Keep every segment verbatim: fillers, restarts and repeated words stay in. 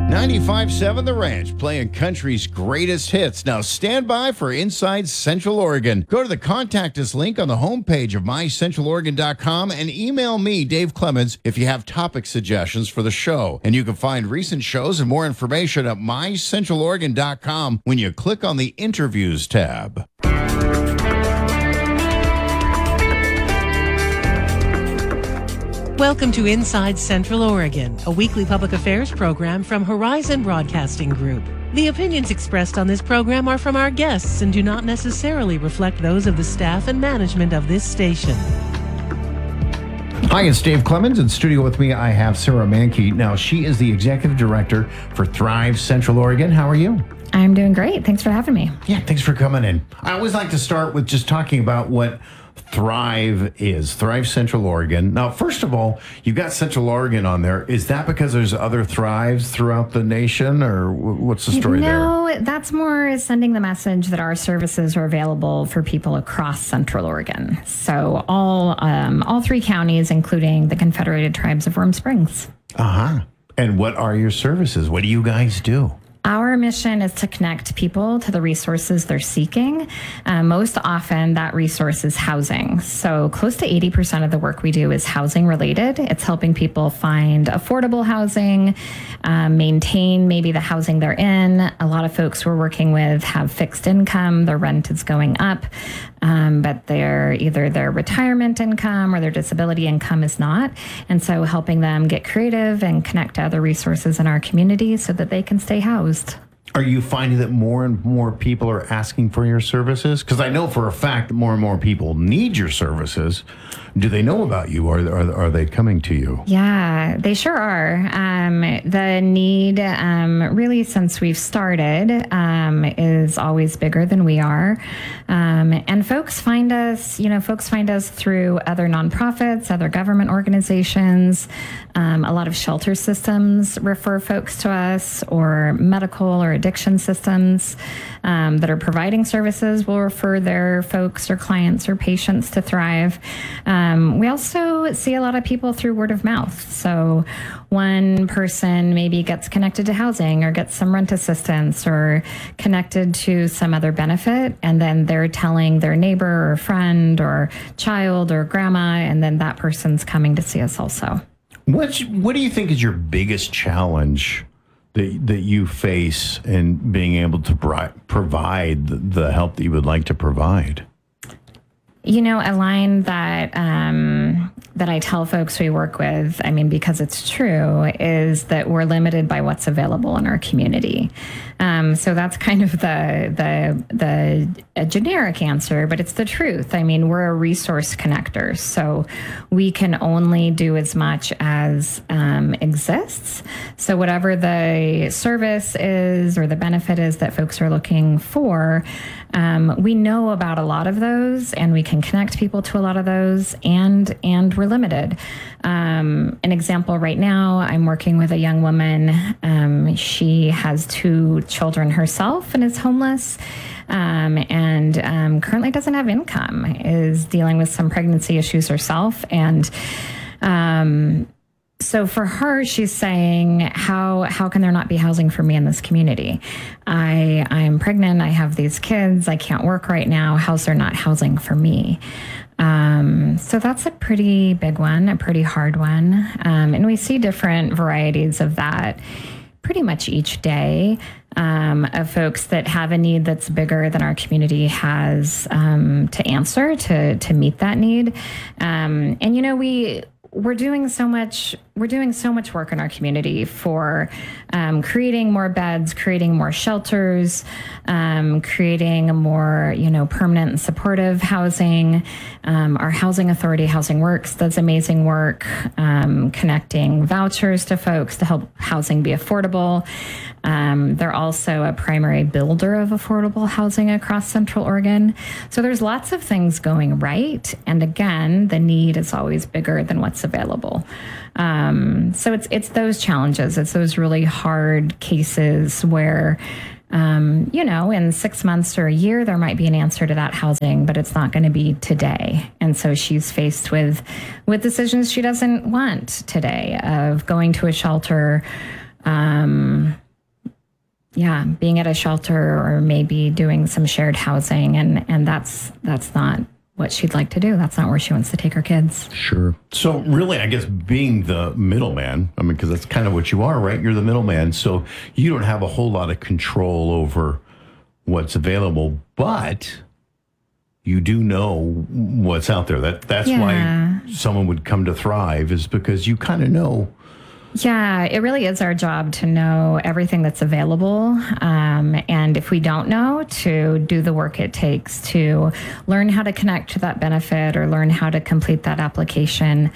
ninety-five seven The Ranch, playing country's greatest hits. Now stand by for Inside Central Oregon. Go to the Contact Us link on the homepage of my central oregon dot com and email me, Dave Clemens, if you have topic suggestions for the show. And you can find recent shows and more information at my central oregon dot com when you click on the Interviews tab. Welcome to Inside Central Oregon, a weekly public affairs program from Horizon Broadcasting Group. The opinions expressed on this program are from our guests and do not necessarily reflect those of the staff and management of this station. Hi, it's Dave Clemens. In studio with me, I have Sarah Mankey. Now, she is the executive director for Thrive Central Oregon. How are you? I'm doing great. Thanks for having me. Yeah, thanks for coming in. I always like to start with just talking about what Thrive is. Thrive Central Oregon. Now, first of all, you've got Central Oregon on there. Is that because there's other Thrives throughout the nation, or what's the story no, there? No, that's more sending the message that our services are available for people across Central Oregon. So all um, all three counties, including the Confederated Tribes of Warm Springs. Uh-huh. And what are your services? What do you guys do? Our mission is to connect people to the resources they're seeking. Uh, most often, that resource is housing. So close to eighty percent of the work we do is housing related. It's helping people find affordable housing, um, maintain maybe the housing they're in. A lot of folks we're working with have fixed income. Their rent is going up, um, but their either their retirement income or their disability income is not. And so helping them get creative and connect to other resources in our community so that they can stay housed. Are you finding that more and more people are asking for your services? Because I know for a fact that more and more people need your services. Do they know about you, or are, are they coming to you? Yeah, they sure are. Um, the need, um, really, since we've started, um, is always bigger than we are. Um, and folks find us, you know, folks find us through other nonprofits, other government organizations. Um, a lot of shelter systems refer folks to us, or medical or addiction systems um, that are providing services will refer their folks or clients or patients to Thrive. Um, we also see a lot of people through word of mouth. So one person maybe gets connected to housing or gets some rent assistance or connected to some other benefit, and then they're telling their neighbor or friend or child or grandma, and then that person's coming to see us also. What What do you think is your biggest challenge that that you face in being able to pro- provide the help that you would like to provide? You know, a line that um, that I tell folks we work with, I mean, because it's true, is that we're limited by what's available in our community. Um, so that's kind of the the the a generic answer, but it's the truth. I mean, we're a resource connector, so we can only do as much as um, exists. So whatever the service is or the benefit is that folks are looking for, um, we know about a lot of those, and we can connect people to a lot of those, and and we're limited. Um, an example right now, I'm working with a young woman. Um, she has two children herself and is homeless, um, and um, currently doesn't have income, is dealing with some pregnancy issues herself. And um, so for her, she's saying, how how can there not be housing for me in this community? I I'm pregnant. I have these kids. I can't work right now. How's there not housing for me? Um, so that's a pretty big one, a pretty hard one. Um, and we see different varieties of that pretty much each day, um, of folks that have a need that's bigger than our community has um, to answer, to to meet that need. Um, and, you know, we... We're doing so much. We're doing so much work in our community for um, creating more beds, creating more shelters, um, creating more, you know, permanent and supportive housing. Um, our housing authority, Housing Works, does amazing work um, connecting vouchers to folks to help housing be affordable. Um, they're also a primary builder of affordable housing across Central Oregon. So there's lots of things going right. And again, the need is always bigger than what's available. Um, so it's it's those challenges. It's those really hard cases where, um, you know, in six months or a year, there might be an answer to that housing, but it's not going to be today. And so she's faced with with decisions she doesn't want today, of going to a shelter, um, yeah, being at a shelter or maybe doing some shared housing. And, and that's that's not what she'd like to do. That's not where she wants to take her kids. Sure. So really, I guess being the middleman, I mean, because that's kind of what you are, right? You're the middleman. So you don't have a whole lot of control over what's available, but you do know what's out there. That That's Yeah. why someone would come to Thrive, is because you kind of know. Yeah, it really is our job to know everything that's available. Um, and if we don't know, to do the work it takes to learn how to connect to that benefit or learn how to complete that application.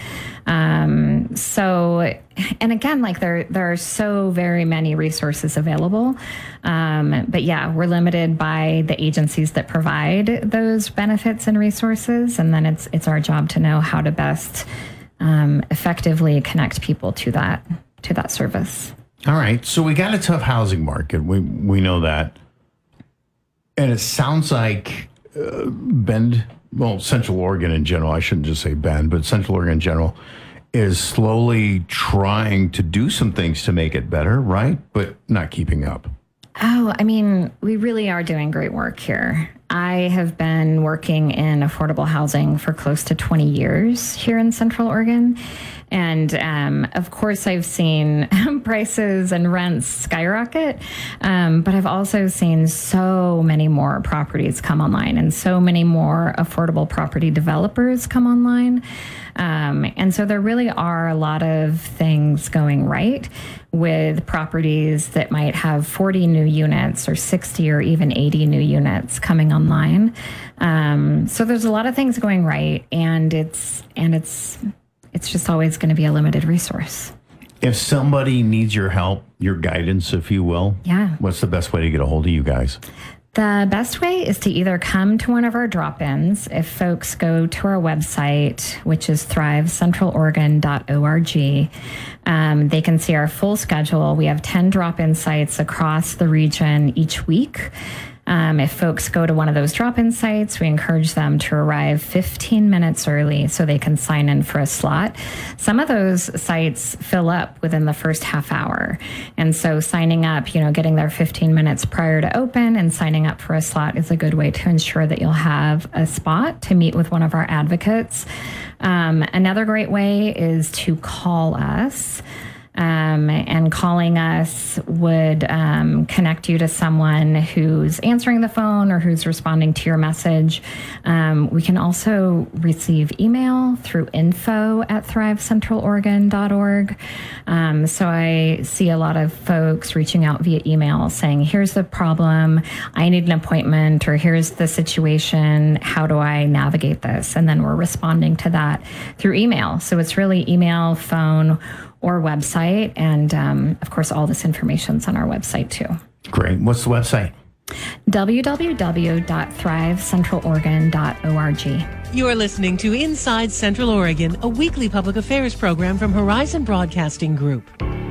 Um, so, and again, like there, there are so very many resources available. Um, but yeah, we're limited by the agencies that provide those benefits and resources. And then it's, it's our job to know how to best Um, effectively connect people to that to that service. All right. So we got a tough housing market. We we know that. And it sounds like uh, Bend, well, Central Oregon in general, I shouldn't just say Bend, but Central Oregon in general, is slowly trying to do some things to make it better, right? But not keeping up. Oh, I mean, we really are doing great work here. I have been working in affordable housing for close to twenty years here in Central Oregon. And um, of course, I've seen prices and rents skyrocket, um, but I've also seen so many more properties come online and so many more affordable property developers come online. Um, and so there really are a lot of things going right with properties that might have forty new units or sixty or even eighty new units coming online. Um, so there's a lot of things going right, and it's and it's it's just always going to be a limited resource. If somebody needs your help, your guidance, if you will, Yeah. what's the best way to get a hold of you guys? The best way is to either come to one of our drop-ins. If folks go to our website, which is thrive central oregon dot org, um, they can see our full schedule. We have ten drop-in sites across the region each week. Um, if folks go to one of those drop-in sites, we encourage them to arrive fifteen minutes early so they can sign in for a slot. Some of those sites fill up within the first half hour. And so signing up, you know, getting there fifteen minutes prior to open and signing up for a slot is a good way to ensure that you'll have a spot to meet with one of our advocates. Um, another great way is to call us. Um, and calling us would um, connect you to someone who's answering the phone or who's responding to your message. Um, we can also receive email through info at thrive central oregon dot org. Um, so I see a lot of folks reaching out via email saying, here's the problem, I need an appointment, or here's the situation, how do I navigate this? And then we're responding to that through email. So it's really email, phone, or website. And um, of course, all this information's on our website too. Great. What's the website? w w w dot thrive central oregon dot org. You're listening to Inside Central Oregon, a weekly public affairs program from Horizon Broadcasting Group.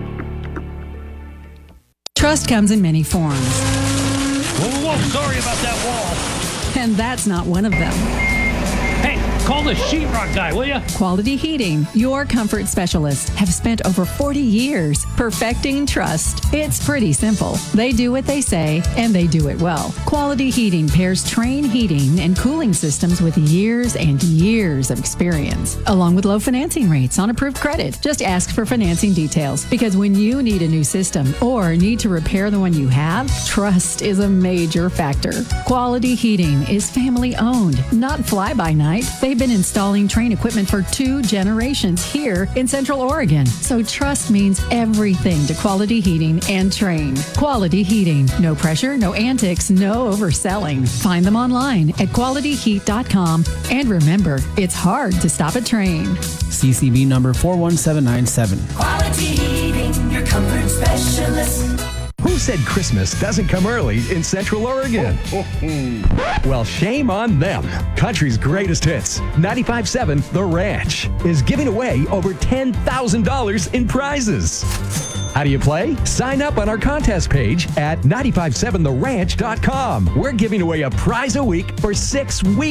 Trust comes in many forms, Whoa, whoa, whoa, sorry about that wall. and that's not one of them. Hey, call the sheetrock guy, will ya? Quality Heating, your comfort specialists, have spent over forty years perfecting trust. It's pretty simple. They do what they say, and they do it well. Quality Heating pairs Trane heating and cooling systems with years and years of experience, along with low financing rates on approved credit. Just ask for financing details, because when you need a new system or need to repair the one you have, trust is a major factor. Quality Heating is family owned, not fly by night. They've been installing Trane equipment for two generations here in Central Oregon. So trust means everything to Quality Heating and Trane. Quality Heating. No pressure, no antics, no overselling. Find them online at quality heat dot com. And remember, it's hard to stop a Trane. C C B number four one seven nine seven. Quality Heating, your comfort specialist. Who said Christmas doesn't come early in Central Oregon? Well, shame on them. Country's greatest hits, ninety-five point seven The Ranch, is giving away over ten thousand dollars in prizes. How do you play? Sign up on our contest page at nine five seven the ranch dot com. We're giving away a prize a week for six weeks.